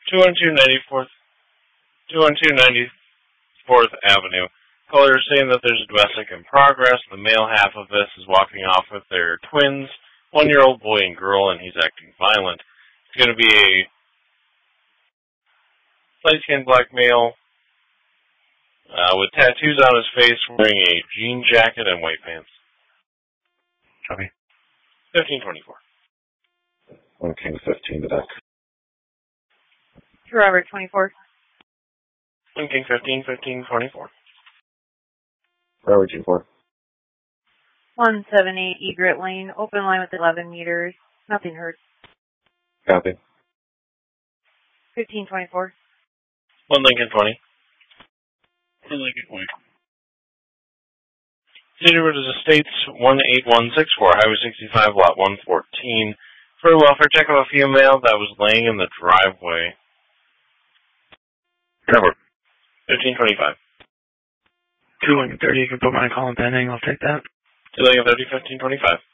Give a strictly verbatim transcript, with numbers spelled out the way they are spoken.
two one two ninety-fourth, two one two ninety-fourth Avenue. Caller is saying that there's a domestic in progress. The male half of this is walking off with their twins, one-year-old boy and girl, and he's acting violent. It's going to be a light-skinned black male uh, with tattoos on his face, wearing a jean jacket and white pants. Copy. fifteen twenty-four. One King fifteen to deck. Robert twenty-four. One King fifteen, fifteen twenty-four. Robert G four. one seven eight Egret Lane, open line with eleven meters. Nothing hurt. Copy. fifteen twenty-four. One Lincoln twenty. One Lincoln twenty. City Road is Estates, one eight one six four, Highway sixty-five, Lot one fourteen. For a welfare check of a female that was laying in the driveway. Cover. fifteen twenty-five. two Lincoln thirty, you can put my call in pending, I'll take that. two Lincoln thirty, fifteen twenty-five.